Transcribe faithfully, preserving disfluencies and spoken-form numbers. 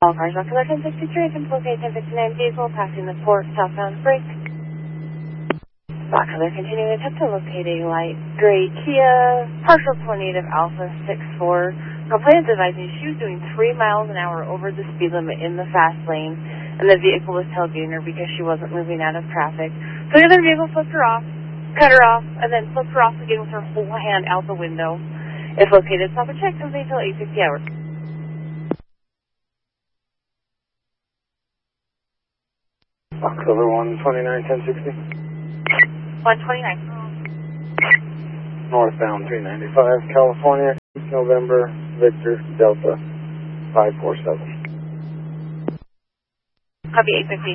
All cars Rockler ten sixty-three, can locate ten fifty-nine diesel, passing the port, southbound brake. Rockler continuing attempt to locate a light gray Kia, partial tornado Alpha six four. Complainant advising she was doing three miles an hour over the speed limit in the fast lane, and the vehicle was tailgating her because she wasn't moving out of traffic. So the other vehicle flipped her off, cut her off, and then flipped her off again with her whole hand out the window. If located, stop and check something until eight fifty hours. October one twenty-nine ten sixty. one twenty-nine. Northbound three ninety-five, California, November, Victor, Delta, five four seven. Copy eight fifty.